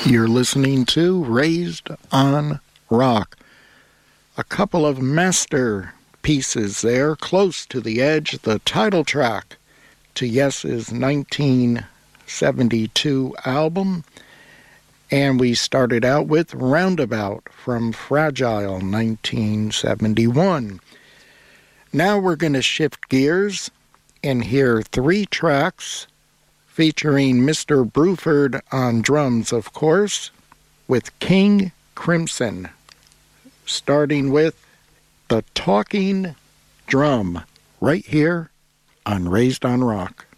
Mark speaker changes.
Speaker 1: You're listening to Raised on Rock. A couple of masterpieces there, Close to the Edge, the title track to Yes's 1972 album. And we started out with Roundabout from Fragile, 1971. Now we're going to shift gears and hear three tracks featuring Mr. Bruford on drums, of course, with King Crimson, starting with The Talking Drum, right here on Raised on Rock.